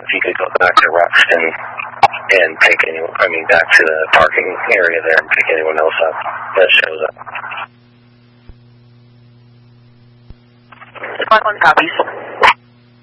if you could go back to Ruxton and pick back to the parking area there and pick anyone else up that shows up. 1 copies.